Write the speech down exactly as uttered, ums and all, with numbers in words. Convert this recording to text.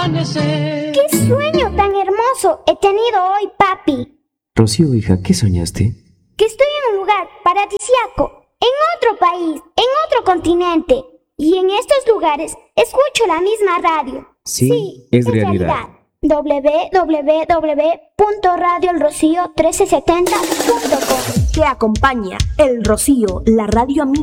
¡Qué sueño tan hermoso he tenido hoy, papi! Rocío, hija, ¿qué soñaste? Que estoy en un lugar paradisíaco, en otro país, en otro continente. Y en estos lugares escucho la misma radio. Sí, es realidad. doble u doble u doble u punto radio el rocío mil trescientos setenta punto com. Te acompaña El Rocío, la radio amiga